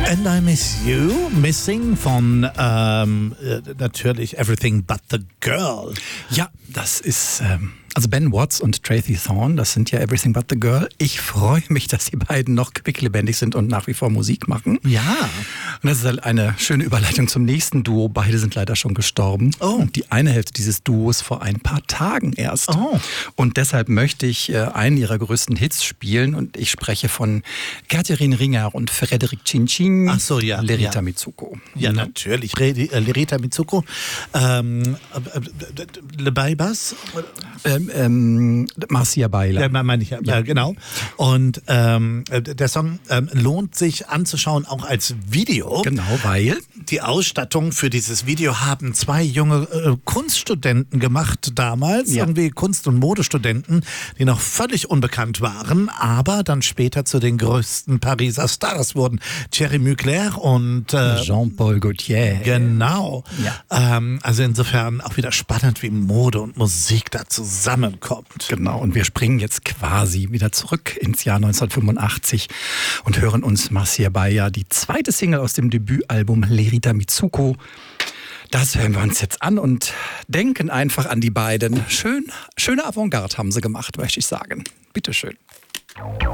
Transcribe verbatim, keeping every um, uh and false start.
And I Miss You, Missing von ähm, äh, natürlich Everything But the Girl. Ja, das ist, ähm, also Ben Watts und Tracy Thorn, das sind ja Everything But the Girl. Ich freue mich, dass die beiden noch quicklebendig sind und nach wie vor Musik machen. Ja. Und das ist halt eine schöne Überleitung zum nächsten Duo. Beide sind leider schon gestorben. Oh. Und die eine Hälfte dieses Duos vor ein paar Tagen erst. Oh. Und deshalb möchte ich äh, einen ihrer größten Hits spielen. Und ich spreche von Catherine Ringer und Frédéric Cincin. Ach so, ja. Lerita ja. Mitsuko. Ja, natürlich. Re äh, Lerita Mitsuko. Ähm, äh, Le Baibas? Ähm, ähm, Marcia Baila. Ja, meine ich ja. ja. Genau. Und ähm, der Song ähm, lohnt sich anzuschauen, auch als Video. Genau, weil die Ausstattung für dieses Video haben zwei junge äh, Kunststudenten gemacht damals. Ja. Irgendwie Kunst- und Modestudenten, die noch völlig unbekannt waren, aber dann später zu den größten Pariser Stars wurden. Thierry Mugler und äh, Jean-Paul Gaultier. Genau. Ja. Ähm, also insofern auch wieder spannend, wie Mode und Musik da zusammenkommt. Genau, und wir springen jetzt quasi wieder zurück ins Jahr neunzehnhundertfünfundachtzig und hören uns Marcia Baila, die zweite Single aus dem Debütalbum Lerita Mitsuko. Das hören wir uns jetzt an und denken einfach an die beiden. Schön, schöne Avantgarde haben sie gemacht, möchte ich sagen. Bitteschön.